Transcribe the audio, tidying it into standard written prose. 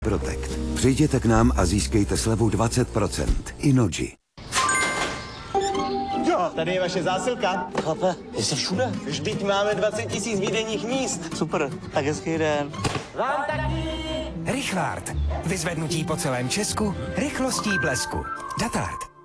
Protect. Přijděte k nám a získejte slevu 20%. Inoji. Jo, tady je vaše zásilka. Chlape, jsi všude? Vždyť máme 20 000 výdejních míst. Super, tak hezký den. Vám taky. Richvard. Vyzvednutí po celém Česku rychlostí blesku. Datard.